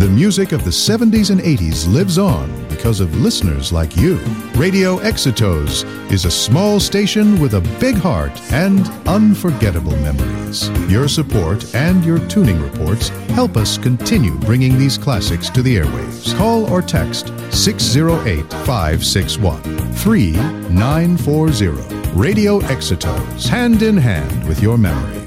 The music of the 70s and 80s lives on because of listeners like you. Radio Exitos is a small station with a big heart and unforgettable memories. Your support and your tuning reports help us continue bringing these classics to the airwaves. Call or text 608-561-3940. Radio Exitos, hand in hand with your memory.